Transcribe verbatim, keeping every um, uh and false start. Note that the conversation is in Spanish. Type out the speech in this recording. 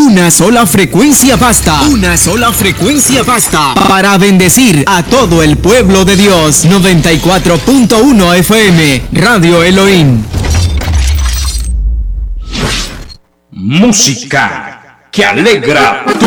Una sola frecuencia basta. Una sola frecuencia basta para bendecir a todo el pueblo de Dios. noventa y cuatro punto uno F M, Radio Elohim. Música que alegra tu